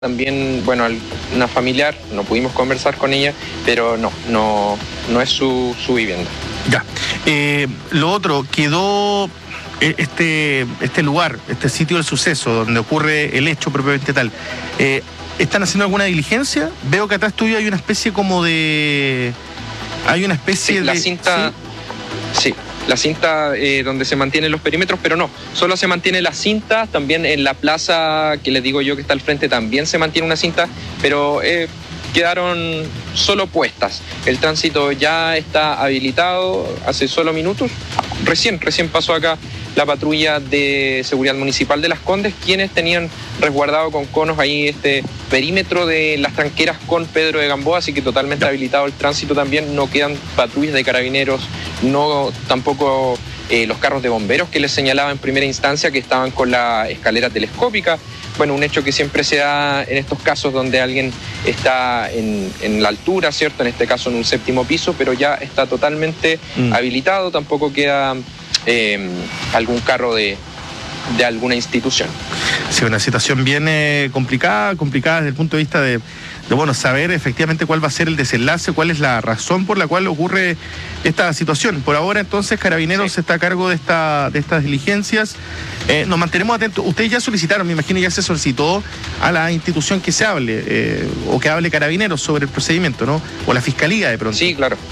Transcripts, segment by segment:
también, bueno, una familiar, no pudimos conversar con ella, pero no es su vivienda. Ya. Lo otro, quedó este lugar, este sitio del suceso, donde ocurre el hecho propiamente tal. ¿Están haciendo alguna diligencia? Veo que atrás tuyo hay una especie como de... Hay una especie de... La cinta... Sí. La cinta donde se mantienen los perímetros, pero no, solo se mantiene la cinta. También en la plaza que les digo yo que está al frente también se mantiene una cinta, pero quedaron solo puestas. El tránsito ya está habilitado hace solo minutos. Recién pasó acá la patrulla de seguridad municipal de Las Condes, quienes tenían resguardado con conos ahí este perímetro de las tranqueras con Pedro de Gamboa, así que totalmente habilitado el tránsito también. No quedan patrullas de carabineros, no tampoco los carros de bomberos que les señalaba en primera instancia que estaban con la escalera telescópica. Bueno, un hecho que siempre se da en estos casos donde alguien está en la altura, ¿cierto? En este caso en un 7º piso, pero ya está totalmente habilitado, tampoco queda algún carro de alguna institución. Sí, una situación bien complicada desde el punto de vista de bueno, saber efectivamente cuál va a ser el desenlace, cuál es la razón por la cual ocurre esta situación. Por ahora, entonces, Carabineros está a cargo de estas diligencias. Nos mantenemos atentos. Ustedes ya solicitaron, me imagino, ya se solicitó a la institución que se hable, o que hable Carabineros sobre el procedimiento, ¿no? O la Fiscalía, de pronto. Sí, claro.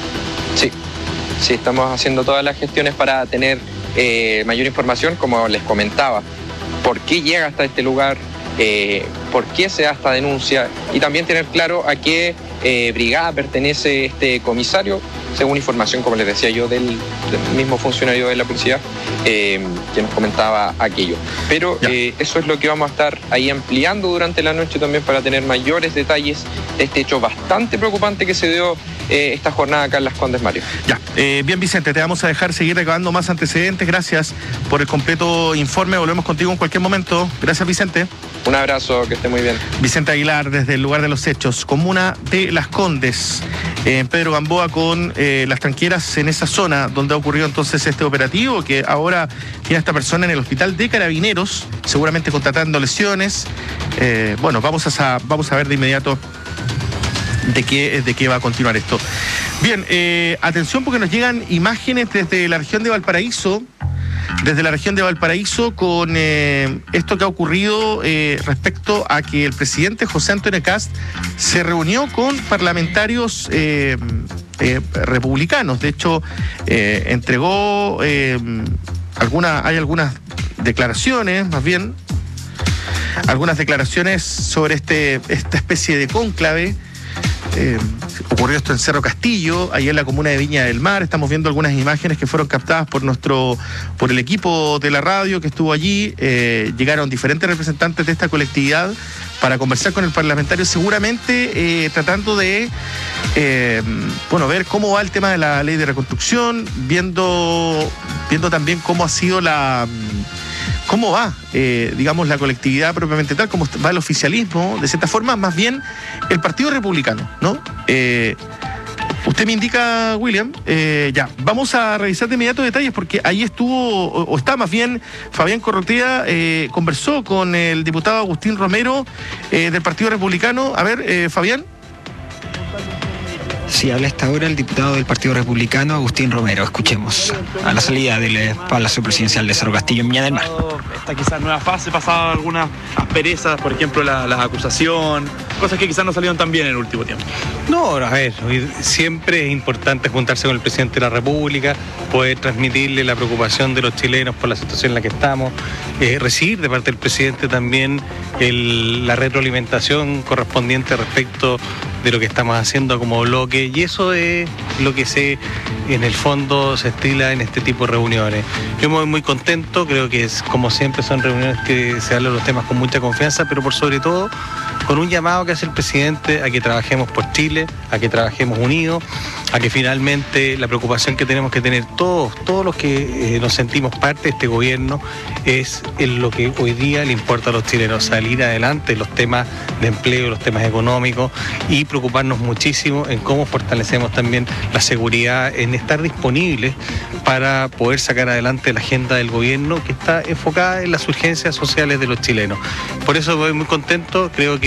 Sí, estamos haciendo todas las gestiones para tener mayor información, como les comentaba. ¿Por qué llega hasta este lugar? ¿Por qué se da esta denuncia? Y también tener claro a qué brigada pertenece este comisario, según información, como les decía yo, del mismo funcionario de la policía que nos comentaba aquello. Pero eso es lo que vamos a estar ahí ampliando durante la noche también para tener mayores detalles de este hecho bastante preocupante que se dio esta jornada acá en Las Condes, Mario. Ya, bien, Vicente, te vamos a dejar seguir recabando más antecedentes. Gracias por el completo informe. Volvemos contigo en cualquier momento. Gracias, Vicente. Un abrazo, que esté muy bien. Vicente Aguilar, desde el lugar de los hechos, comuna de Las Condes, Pedro Gamboa, con las tranqueras en esa zona donde ha ocurrido entonces este operativo, que ahora tiene a esta persona en el hospital de Carabineros, seguramente constatando lesiones. Bueno, vamos a ver de inmediato de qué va a continuar esto. Bien, atención porque nos llegan imágenes desde la región de Valparaíso. Desde la región de Valparaíso, con esto que ha ocurrido respecto a que el presidente José Antonio Kast se reunió con parlamentarios republicanos. De hecho, entregó hay algunas declaraciones, más bien, algunas declaraciones sobre esta especie de cónclave. Ocurrió esto en Cerro Castillo, ahí en la comuna de Viña del Mar. Estamos viendo algunas imágenes que fueron captadas por el equipo de la radio que estuvo allí. Llegaron diferentes representantes de esta colectividad para conversar con el parlamentario, seguramente tratando de ver cómo va el tema de la ley de reconstrucción, viendo también cómo ha sido cómo va, digamos, la colectividad propiamente tal, cómo va el oficialismo, de cierta forma, más bien el Partido Republicano, ¿no? Usted me indica, William, ya, vamos a revisar de inmediato detalles, porque ahí estuvo, o está más bien, Fabián Corrotea, conversó con el diputado Agustín Romero del Partido Republicano. A ver, Fabián. Sí, habla hasta ahora el diputado del Partido Republicano, Agustín Romero. Escuchemos, a la salida del Palacio Presidencial de Cerro Castillo en Viña del Mar. Esta quizás nueva fase, pasaba algunas asperezas, por ejemplo la acusación, cosas que quizás no salieron tan bien en el último tiempo. No, a ver, siempre es importante juntarse con el presidente de la República, poder transmitirle la preocupación de los chilenos por la situación en la que estamos, recibir de parte del presidente también la retroalimentación correspondiente respecto de lo que estamos haciendo como bloque, y eso es lo que en el fondo se estila en este tipo de reuniones. Yo me voy muy contento, creo que como siempre son reuniones que se hablan los temas con mucha confianza, pero por sobre todo con un llamado que hace el presidente a que trabajemos por Chile, a que trabajemos unidos, a que finalmente la preocupación que tenemos que tener todos los que nos sentimos parte de este gobierno es en lo que hoy día le importa a los chilenos, salir adelante en los temas de empleo, los temas económicos y preocuparnos muchísimo en cómo fortalecemos también la seguridad, en estar disponibles para poder sacar adelante la agenda del gobierno que está enfocada en las urgencias sociales de los chilenos. Por eso voy muy contento, creo que